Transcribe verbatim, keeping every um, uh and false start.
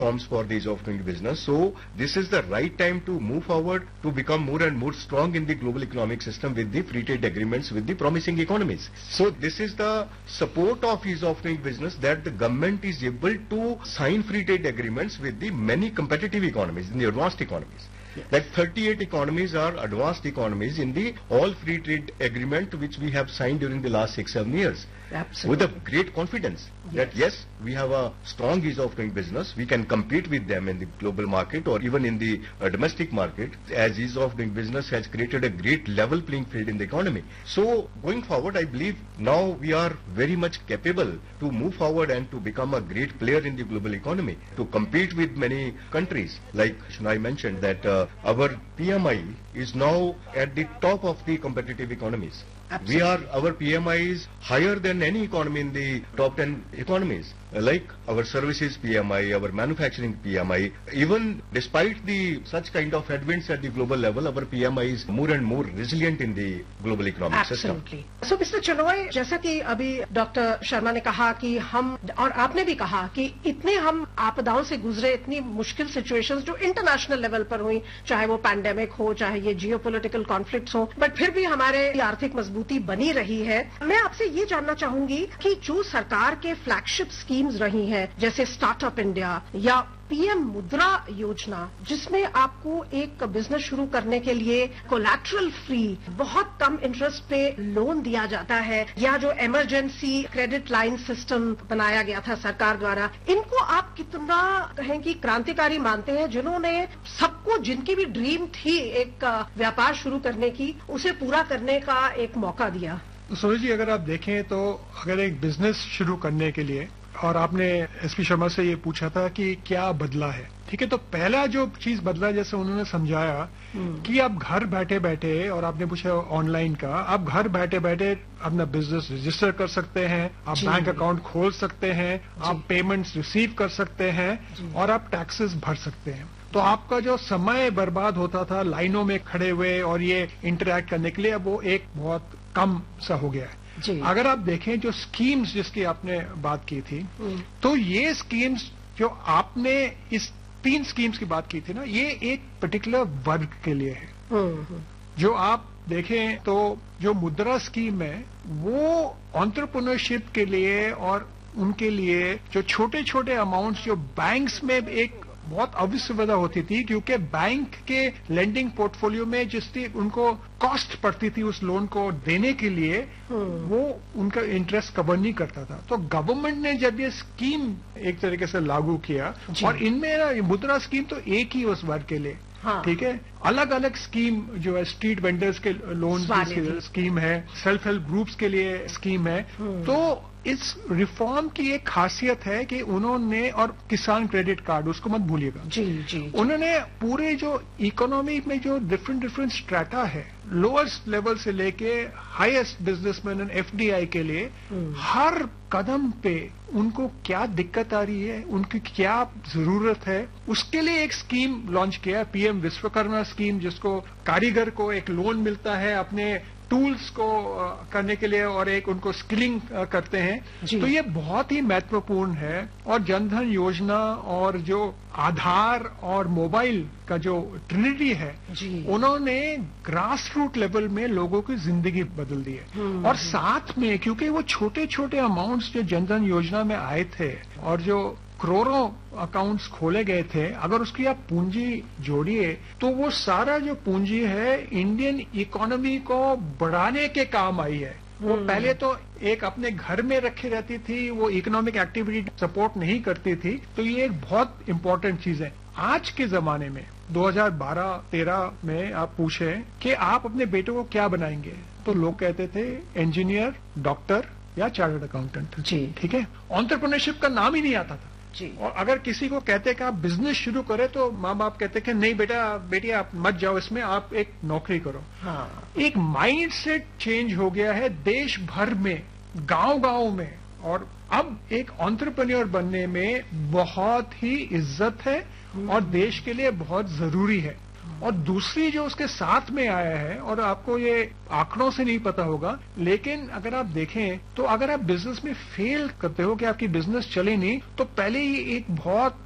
forms for the ease of doing business. So this is the right time to move forward to become more and more strong in the global economic system with the free trade agreements with the promising economies. So this is the support of ease of doing business that the government is able to sign free trade agreements with the many competitive economies, in the advanced economies. Yes. Like thirty-eight economies are advanced economies in the all free trade agreement which we have signed during the last six, seven years. Absolutely. With a great confidence yes. that yes, we have a strong ease of doing business. We can compete with them in the global market or even in the uh, domestic market, as ease of doing business has created a great level playing field in the economy. So going forward, I believe now we are very much capable to move forward and to become a great player in the global economy, to compete with many countries. Like I mentioned that uh, our P M I is now at the top of the competitive economies. Absolutely. We are, our P M I is higher than any economy in the top ten economies. Like our services P M I, our manufacturing P M I, even despite the such kind of headwinds at the global level, our P M I is more and more resilient in the global economic Absolutely. system. So mister चनोय, जैसा कि अभी doctor Sharma ने कहा कि हम और आपने भी कहा कि इतने हम आपदाओं से गुजरे, इतनी मुश्किल सिचुएशंस जो इंटरनेशनल लेवल पर हुई, चाहे वो पैंडेमिक हो, चाहे ये जियोपॉलिटिकल कॉन्फ्लिक्ट्स हो, बट फिर भी हमारे आर्थिक मजबूती बनी रही है। मैं आपसे ये जानना चाहूंगी कि जो सरकार के फ्लैगशिप स्कीम्स रही हैं, जैसे स्टार्टअप इंडिया या पीएम मुद्रा योजना, जिसमें आपको एक बिजनेस शुरू करने के लिए कोलैटरल फ्री बहुत कम इंटरेस्ट पे लोन दिया जाता है, या जो इमरजेंसी क्रेडिट लाइन सिस्टम बनाया गया था सरकार द्वारा, इनको आप कितना कहें कि क्रांतिकारी मानते हैं, जिन्होंने सबको, जिनकी भी ड्रीम थी एक व्यापार शुरू करने की, उसे पूरा करने का एक मौका दिया? सूरज जी, अगर आप देखें तो अगर एक बिजनेस शुरू करने के लिए, और आपने एसपी शर्मा से ये पूछा था कि क्या बदला है, ठीक है, तो पहला जो चीज बदला, जैसे उन्होंने समझाया कि आप घर बैठे बैठे, और आपने पूछा ऑनलाइन का, आप घर बैठे बैठे अपना बिजनेस रजिस्टर कर सकते हैं, आप बैंक अकाउंट खोल सकते हैं, आप पेमेंट्स रिसीव कर सकते हैं, और आप टैक्सेस भर सकते हैं। तो आपका जो समय बर्बाद होता था लाइनों में खड़े हुए और ये इंटरैक्ट करने के लिए, अब वो एक बहुत कम सा हो गया है। जी। अगर आप देखें जो स्कीम्स जिसकी आपने बात की थी, तो ये स्कीम्स जो आपने इस तीन स्कीम्स की बात की थी ना, ये एक पर्टिकुलर वर्ग के लिए है। जो आप देखें तो जो मुद्रा स्कीम है वो एंटरप्रेन्योरशिप के लिए, और उनके लिए जो छोटे छोटे अमाउंट्स जो बैंक्स में एक बहुत अविसुविधा होती थी, क्योंकि बैंक के लेंडिंग पोर्टफोलियो में जिसकी उनको कॉस्ट पड़ती थी उस लोन को देने के लिए, वो उनका इंटरेस्ट कवर नहीं करता था। तो गवर्नमेंट ने जब ये स्कीम एक तरीके से लागू किया, और इनमें मुद्रा स्कीम तो एक ही उस वर्ग के लिए, हाँ। ठीक है, अलग अलग स्कीम जो है स्ट्रीट वेंडर्स के लोन की स्कीम है, सेल्फ हेल्प ग्रुप्स के लिए स्कीम है। तो इस रिफॉर्म की एक खासियत है कि उन्होंने, और किसान क्रेडिट कार्ड उसको मत भूलिएगा, जी, जी, जी उन्होंने पूरे जो इकोनॉमी में जो डिफरेंट डिफरेंट स्ट्रेटा है, लोएस्ट लेवल से लेके हाईएस्ट बिजनेसमैन एंड एफडीआई के लिए, हर कदम पे उनको क्या दिक्कत आ रही है, उनकी क्या जरूरत है, उसके लिए एक स्कीम लॉन्च किया, पीएम विश्वकर्मा स्कीम, जिसको कारीगर को एक लोन मिलता है अपने टूल्स को करने के लिए, और एक उनको स्किलिंग करते हैं। तो ये बहुत ही महत्वपूर्ण है। और जनधन योजना और जो आधार और मोबाइल का जो ट्रिनिटी है, उन्होंने ग्रास रूट लेवल में लोगों की जिंदगी बदल दी है। और साथ में, क्योंकि वो छोटे छोटे अमाउंट्स जो जनधन योजना में आए थे और जो करोड़ों अकाउंट्स खोले गए थे, अगर उसकी आप पूंजी जोड़िए तो वो सारा जो पूंजी है इंडियन इकोनॉमी को बढ़ाने के काम आई है। वो पहले तो एक अपने घर में रखी रहती थी, वो इकोनॉमिक एक्टिविटी सपोर्ट नहीं करती थी। तो ये एक बहुत इंपॉर्टेंट चीज है। आज के जमाने में दो हज़ार बारह तेरह में आप पूछे कि आप अपने बेटे को क्या बनाएंगे, तो लोग कहते थे इंजीनियर, डॉक्टर या चार्टर्ड अकाउंटेंट। जी, ठीक है, एंटरप्रेन्योरशिप का नाम ही नहीं आता था। जी। और अगर किसी को कहते कि आप बिजनेस शुरू करें, तो माँ बाप कहते कि नहीं बेटा बेटी आप मत जाओ इसमें, आप एक नौकरी करो। हाँ। एक माइंडसेट चेंज हो गया है देश भर में, गांव गांव में, और अब एक एंटरप्रेन्योर बनने में बहुत ही इज्जत है और देश के लिए बहुत जरूरी है। और दूसरी जो उसके साथ में आया है, और आपको ये आंकड़ों से नहीं पता होगा, लेकिन अगर आप देखें तो अगर आप बिजनेस में फेल करते हो कि आपकी बिजनेस चले नहीं, तो पहले ही एक बहुत